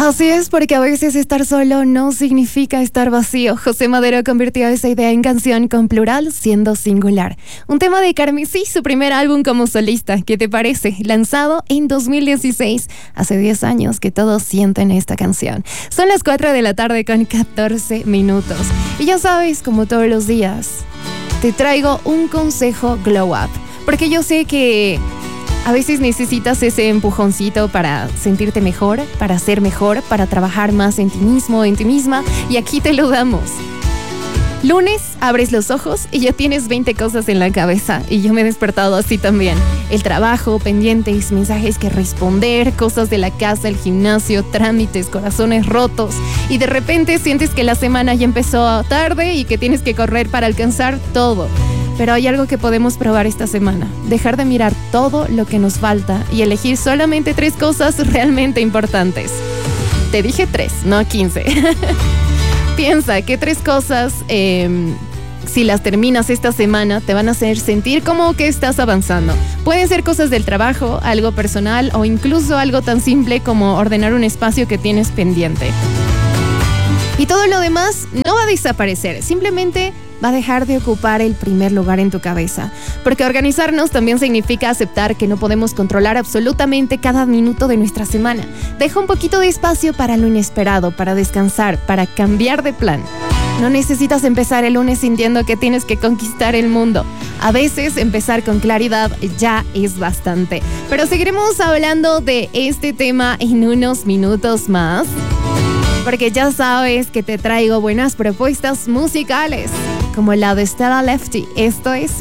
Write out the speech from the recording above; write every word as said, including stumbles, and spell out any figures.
Así es, porque a veces estar solo no significa estar vacío. José Madero convirtió esa idea en canción con plural siendo singular. Un tema de Carmesí, su primer álbum como solista. ¿Qué te parece? Lanzado en dos mil dieciséis, hace diez años que todos sienten esta canción. Son las cuatro de la tarde con catorce minutos. Y ya sabes, como todos los días, te traigo un consejo Glow Up. Porque yo sé que a veces necesitas ese empujoncito para sentirte mejor, para ser mejor, para trabajar más en ti mismo, en ti misma, y aquí te lo damos. Lunes, abres los ojos y ya tienes veinte cosas en la cabeza, y yo me he despertado así también. El trabajo, pendientes, mensajes que responder, cosas de la casa, el gimnasio, trámites, corazones rotos, y de repente sientes que la semana ya empezó tarde y que tienes que correr para alcanzar todo. Pero hay algo que podemos probar esta semana: dejar de mirar todo lo que nos falta y elegir solamente tres cosas realmente importantes. Te dije tres, no quince. Piensa que tres cosas, eh, si las terminas esta semana, te van a hacer sentir como que estás avanzando. Pueden ser cosas del trabajo, algo personal o incluso algo tan simple como ordenar un espacio que tienes pendiente. Y todo lo demás no va a desaparecer, simplemente va a dejar de ocupar el primer lugar en tu cabeza. Porque organizarnos también significa aceptar que no podemos controlar absolutamente cada minuto de nuestra semana. Deja un poquito de espacio para lo inesperado, para descansar, para cambiar de plan. No necesitas empezar el lunes sintiendo que tienes que conquistar el mundo. A veces empezar con claridad ya es bastante. Pero seguiremos hablando de este tema en unos minutos más, porque ya sabes que te traigo buenas propuestas musicales, como la de Stella Lefty. Esto es